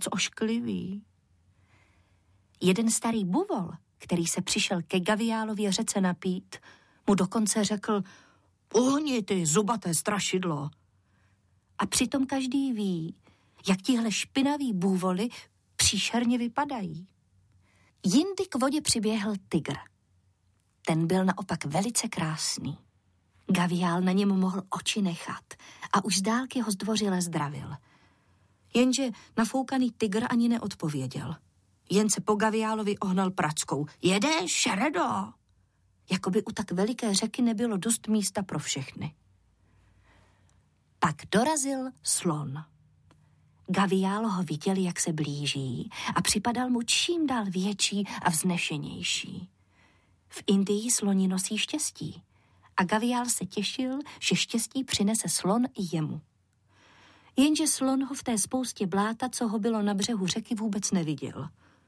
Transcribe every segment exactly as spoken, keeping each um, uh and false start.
moc ošklivý. Jeden starý buvol, který se přišel ke Gaviálově řece napít, mu dokonce řekl: uhni ty zubaté strašidlo. A přitom každý ví, jak tihle špinaví bůvoly příšerně vypadají. Jindy k vodě přiběhl tygr. Ten byl naopak velice krásný. Gaviál na něm mohl oči nechat a už z dálky ho zdvořile zdravil. Jenže nafoukaný tygr ani neodpověděl. Jen se po Gaviálovi ohnal prackou. Jedeš, šeredo? Jakoby u tak veliké řeky nebylo dost místa pro všechny. Pak dorazil slon. Gaviál ho viděl, jak se blíží, a připadal mu čím dál větší a vznešenější. V Indii sloni nosí štěstí a Gaviál se těšil, že štěstí přinese slon i jemu. Jenže slon ho v té spoustě bláta, co ho bylo na břehu řeky, vůbec neviděl.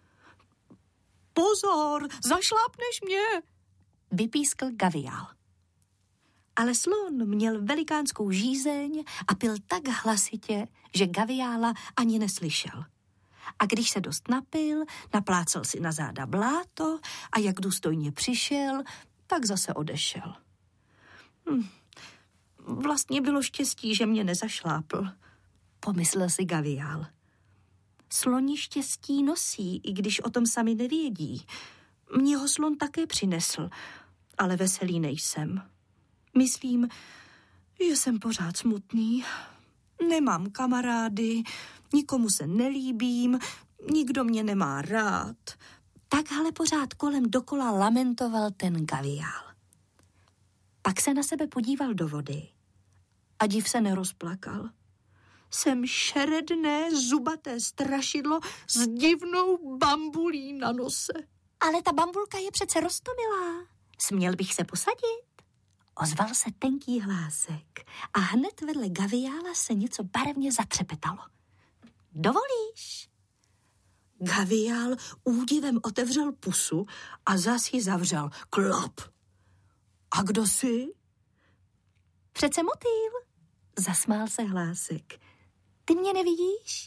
Pozor, zašlápneš mě, vypískl Gaviál. Ale slon měl velikánskou žízeň a pil tak hlasitě, že Gaviála ani neslyšel. A když se dost napil, naplácal si na záda bláto a jak důstojně přišel, tak zase odešel. Hm, vlastně bylo štěstí, že mě nezašlápl, pomyslel si Gaviál. Sloni štěstí nosí, i když o tom sami nevědí. Mě ho slon také přinesl, ale veselý nejsem. Myslím, že jsem pořád smutný. Nemám kamarády, nikomu se nelíbím, nikdo mě nemá rád. Takhle pořád kolem dokola lamentoval ten Gaviál. Pak se na sebe podíval do vody a div se nerozplakal. Jsem šeredné, zubaté strašidlo s divnou bambulí na nose. Ale ta bambulka je přece roztomilá. Směl bych se posadit? Ozval se tenký hlásek a hned vedle Gaviála se něco barevně zatřepetalo. Dovolíš? Gaviál údivem otevřel pusu a zas ji zavřel. Klap. A kdo jsi? Přece motýl, zasmál se hlásek. Ty mě nevidíš?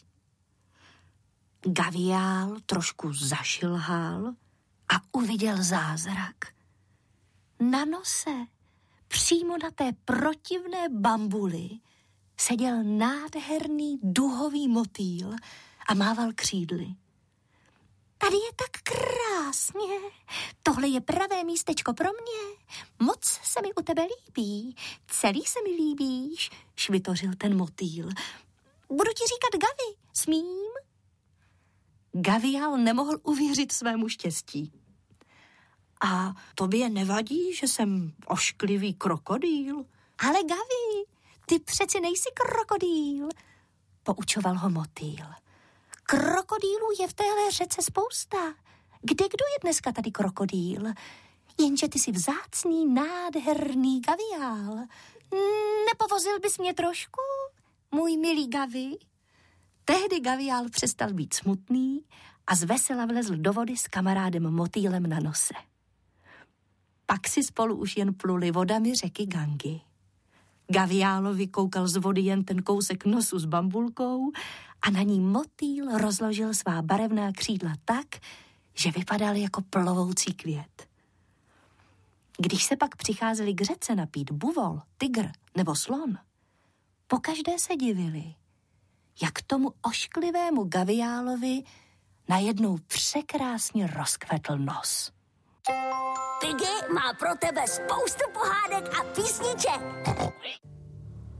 Gaviál trošku zašilhal a uviděl zázrak. Na nose, přímo na té protivné bambuli, seděl nádherný duhový motýl a mával křídly. Tady je tak krásně. Tohle je pravé místečko pro mě. Moc se mi u tebe líbí. Celý se mi líbíš, švitořil ten motýl. Budu ti říkat Gavi, smím? Gaviál nemohl uvěřit svému štěstí. A tobě nevadí, že jsem ošklivý krokodýl? Ale Gavi, ty přeci nejsi krokodýl, poučoval ho motýl. Krokodýlů je v téhle řece spousta. Kde kdo je dneska tady krokodýl? Jenže ty jsi vzácný, nádherný Gaviál. Nepovozil bys mě trošku, můj milý Gavi? Tehdy Gaviál přestal být smutný a zvesela vlezl do vody s kamarádem motýlem na nose. Pak si spolu už jen pluli vodami řeky Gangy. Gaviálovi koukal z vody jen ten kousek nosu s bambulkou a na ní motýl rozložil svá barevná křídla tak, že vypadal jako plovoucí květ. Když se pak přicházeli k řece napít buvol, tygr nebo slon, pokaždé se divili, jak tomu ošklivému Gaviálovi najednou překrásně rozkvetl nos. Piggy má pro tebe spoustu pohádek a písniček.